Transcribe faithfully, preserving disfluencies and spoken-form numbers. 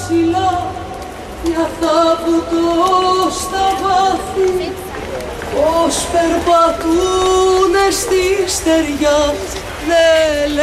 ψηλά για αυτά που το στα βάθη πως περπατούνε στη στεριά.